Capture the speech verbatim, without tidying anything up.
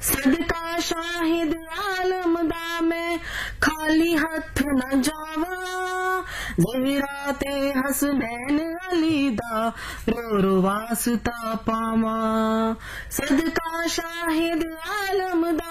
सदका शाहिद आलम दा मैं खाली हथ न जावा, ज़हराते हसनैन अली दा रो रो वास्ता पावा। सदका शाहिद आलम दा